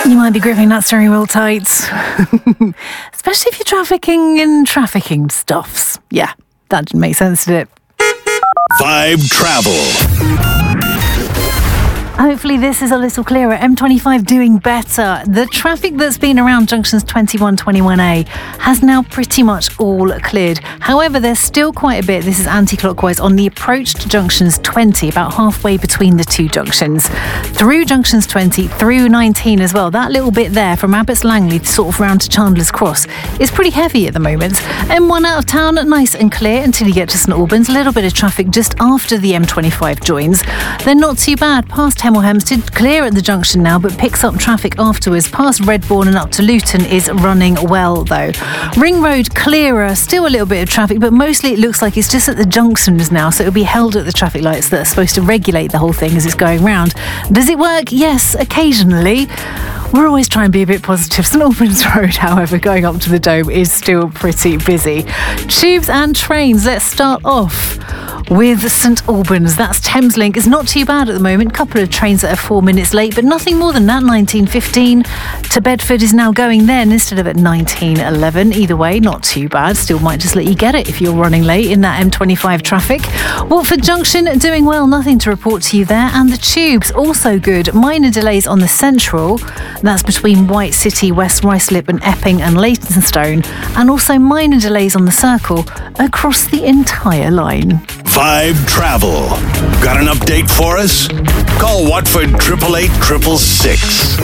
You might be gripping that steering wheel tight. Especially if you're trafficking in trafficking stuffs. Yeah, that didn't make sense, did it? Vibe Travel. Hopefully this is a little clearer. M25 doing better. The traffic that's been around junctions 21, 21A has now pretty much all cleared. However, there's still quite a bit. This is anti-clockwise on the approach to junctions 20, about halfway between the two junctions. Through junctions 20, through 19 as well. That little bit there from Abbots Langley sort of round to Chandler's Cross is pretty heavy at the moment. M1 out of town, nice and clear until you get to St Albans. A little bit of traffic just after the M25 joins. They're not too bad. Past Hemel Hempstead, clear at the junction now, but picks up traffic afterwards. Past Redbourne and up to Luton is running well, though. Ring Road clearer, still a little bit of traffic, but mostly it looks like it's just at the junctions now, so it'll be held at the traffic lights that are supposed to regulate the whole thing as it's going round. Does it work? Yes, occasionally. We're always trying to be a bit positive. St Albans Road, however, going up to the Dome is still pretty busy. Tubes and trains, let's start off with St Albans. That's Thameslink. It's not too bad at the moment. Couple of trains that are 4 minutes late, but nothing more than that. 19:15 to Bedford is now going then instead of at 19:11. Either way, not too bad. Still might just let you get it if you're running late in that M25 traffic. Watford Junction doing well. Nothing to report to you there. And the tubes also good. Minor delays on the Central. That's between White City, West Ruislip and Epping and Leytonstone. And also minor delays on the Circle across the entire line. Vibe Travel. Got an update for us? Call Watford 888 666.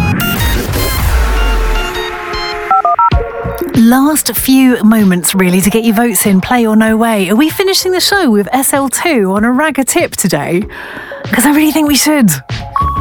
Last few moments really to get your votes in, play or no way. Are we finishing the show with SL2 on a ragger tip today? Because I really think we should.